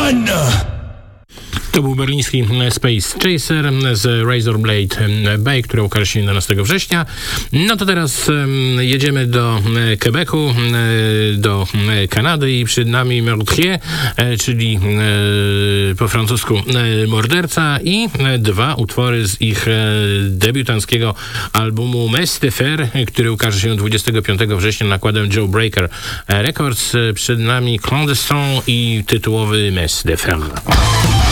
To był berliński Space Chaser z Razorblade Bay, który ukaże się 11 września. No to teraz jedziemy do Quebecu, do Kanady i przed nami Meurtrier, czyli po francusku morderca i dwa utwory z ich debiutanckiego albumu Messe de Fer, który ukaże się 25 września nakładem Joe Breaker Records. Przed nami Clandestin i tytułowy Messe de Fer.